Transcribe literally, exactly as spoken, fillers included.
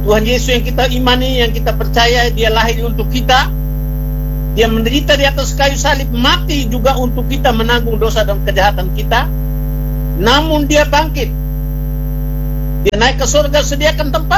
Tuhan Yesus yang kita imani, yang kita percaya, Dia lahir untuk kita. Dia menderita di atas kayu salib, mati juga untuk kita, menanggung dosa dan kejahatan kita. Namun Dia bangkit. Dia naik ke surga, sediakan tempat